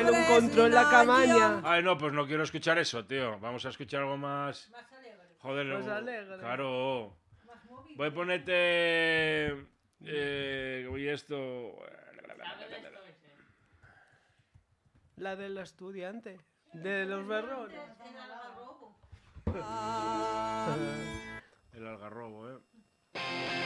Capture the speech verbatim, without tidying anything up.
en un control la camaña. Ay, no, pues no quiero escuchar eso, tío. Vamos a escuchar algo más... Más alegre. Joder, Más uh, alegre. Claro. Más movido. Voy a ponerte... Eh, y esto... La del estudiante. De los berrones. En Algarrobo. El algarrobo, eh.